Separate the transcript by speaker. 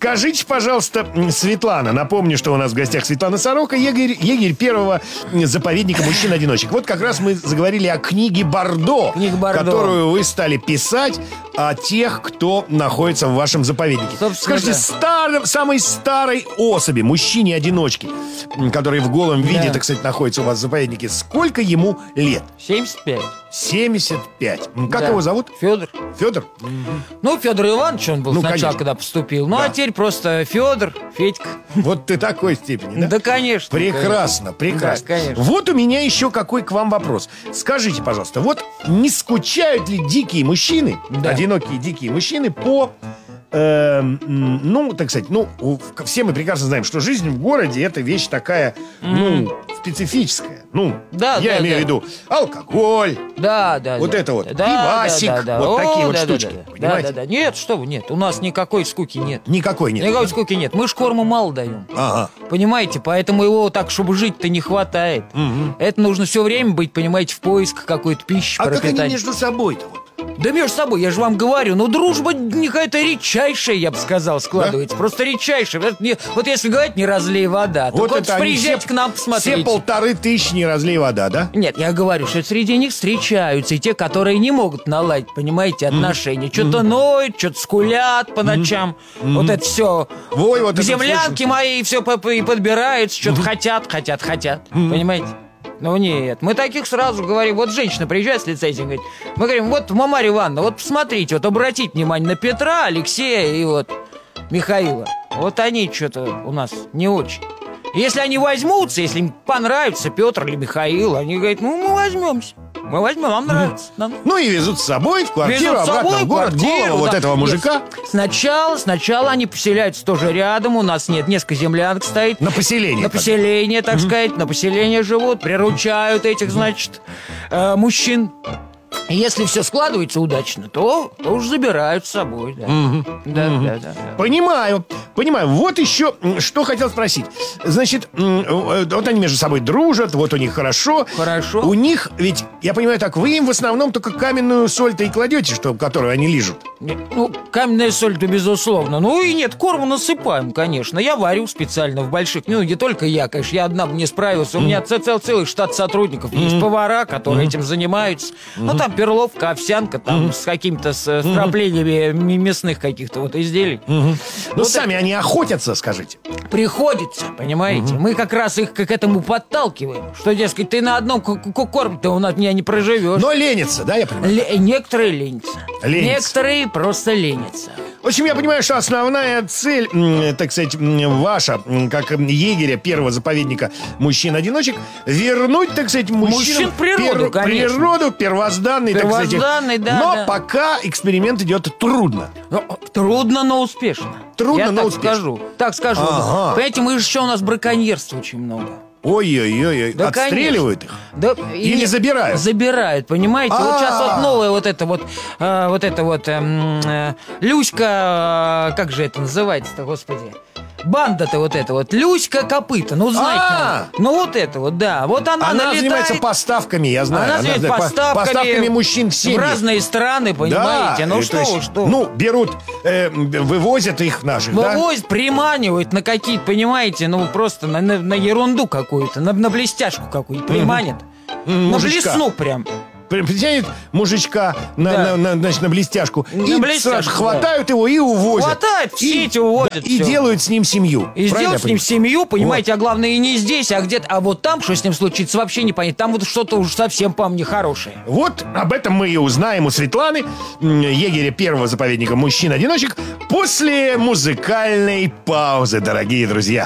Speaker 1: Скажите, пожалуйста, Светлана, напомню, что у нас в гостях Светлана Сорока, егерь первого заповедника мужчин-одиночек. Вот как раз мы заговорили о книге Бордо, которую вы стали писать о тех, кто находится в вашем заповеднике.
Speaker 2: Собственно,
Speaker 1: скажите, самой старой особи, мужчине-одиночке, который в голом виде, так сказать, находится у вас в заповеднике, сколько ему лет?
Speaker 2: 75.
Speaker 1: 75. Как его зовут?
Speaker 2: Федор.
Speaker 1: Федор?
Speaker 2: Ну, Федор Иванович он был сначала,
Speaker 1: конечно.
Speaker 2: когда поступил. Ну, а теперь просто Федор, Федька.
Speaker 1: Вот ты такой степени, да?
Speaker 2: Да, конечно.
Speaker 1: Прекрасно, прекрасно.
Speaker 2: Да, конечно.
Speaker 1: Вот у меня еще какой к вам вопрос. Скажите, пожалуйста, вот не скучают ли дикие мужчины, одинокие дикие мужчины по... ну, так сказать, все мы прекрасно знаем, что жизнь в городе — это вещь такая, специфическая. Я имею в виду алкоголь, вот это вот, пивасик, вот такие вот штучки, понимаете?
Speaker 2: Да. Нет, что вы, нет, у нас никакой скуки нет.
Speaker 1: Никакой нет.
Speaker 2: Никакой скуки нет. Мы ж корму мало даем.
Speaker 1: Ага.
Speaker 2: Понимаете, поэтому его так, чтобы жить-то не хватает. Это нужно все время быть, понимаете, в поисках какой-то пищи, пропитания.
Speaker 1: Как они между собой-то вот?
Speaker 2: Да между собой, я же вам говорю, дружба какая-то редчайшая, я бы сказал, складывается. Да? Просто редчайшая. Вот если говорить, не разлей вода, то вот приезжайте к нам, посмотрите.
Speaker 1: Все 1500 не разлей вода, да?
Speaker 2: Нет, я говорю, что среди них встречаются и те, которые не могут наладить, понимаете, отношения. Что-то ноют, что-то скулят по ночам. Вот это все.
Speaker 1: Вот
Speaker 2: к землянке моей все и подбираются, что-то хотят. Понимаете? Ну нет, мы таких сразу говорим. Вот женщина приезжает с лицензией, говорит, мы говорим, вот, Марья Ивановна, вот посмотрите, вот обратите внимание на Петра, Алексея и вот Михаила. Вот они что-то у нас не очень. Если они возьмутся, если им понравится Петр или Михаил, они говорят, мы возьмемся. Мы возьмем, нам нравится.
Speaker 1: Ну и везут с собой в квартиру, обратно в город, голову вот этого мужика.
Speaker 2: Сначала они поселяются тоже рядом. У нас несколько землянок стоит.
Speaker 1: На поселение.
Speaker 2: На поселение, так сказать. На поселение живут, приручают этих, значит, мужчин. Если все складывается удачно, то уж забирают с собой. Да.
Speaker 1: Понимаю. Вот еще что хотел спросить. Значит, вот они между собой дружат, вот у них хорошо. У них, ведь, я понимаю так, вы им в основном только каменную соль-то и кладете, которую они лижут.
Speaker 2: Каменная соль-то безусловно. И нет, корму насыпаем, конечно. Я варю специально в больших. Не только я, конечно, я одна бы не справился. У меня целый штат сотрудников. Есть повара, которые этим занимаются. Там перловка, овсянка, там с какими-то вкраплениями мясных каких-то вот изделий.
Speaker 1: Но сами они охотятся, скажите.
Speaker 2: Приходится, понимаете? Мы как раз их к этому подталкиваем. Что, дескать, ты на одном корме-то у нас не проживешь.
Speaker 1: Но ленятся, да, я понимаю?
Speaker 2: Некоторые ленятся. Некоторые просто ленятся.
Speaker 1: В общем, я понимаю, что основная цель, так сказать, ваша, как егеря первого заповедника мужчин-одиночек, вернуть, так сказать,
Speaker 2: мужчин природу, конечно.
Speaker 1: Природу, первозданный, так сказать. Но пока эксперимент идет трудно.
Speaker 2: Трудно, но успешно. Так скажу.
Speaker 1: Ага.
Speaker 2: Понимаете, мы же еще у нас браконьерства очень много.
Speaker 1: Ой-ой-ой,
Speaker 2: да,
Speaker 1: отстреливают
Speaker 2: конечно.
Speaker 1: их?
Speaker 2: Да,
Speaker 1: или забирают?
Speaker 2: Забирают, понимаете? Вот сейчас вот новая Люська, как же это называется-то, господи? Банда-то вот эта вот, Люська Копыта, знаете. Вот это вот, да. Вот она налетает.
Speaker 1: занимается поставками, я знаю.
Speaker 2: Она занимается
Speaker 1: поставками мужчин в семьи.
Speaker 2: В разные страны, понимаете.
Speaker 1: Да, что? Берут, вывозят их наших,
Speaker 2: вывозят, приманивают на какие-то, понимаете, просто на ерунду какую-то, на блестяшку какую-то приманят. На блесну прям.
Speaker 1: Притянет мужичка на блестяшку. Сразу хватают его и увозят.
Speaker 2: Хватают, в сеть увозят.
Speaker 1: И делают с ним семью.
Speaker 2: И сделают с ним семью, понимаете, а главное и не здесь, а где-то. А вот там, что с ним случится, вообще не понятно. Там вот что-то уж совсем, по-моему, нехорошее.
Speaker 1: Вот об этом мы и узнаем у Светланы, егеря первого заповедника мужчин-одиночек, после музыкальной паузы, дорогие друзья.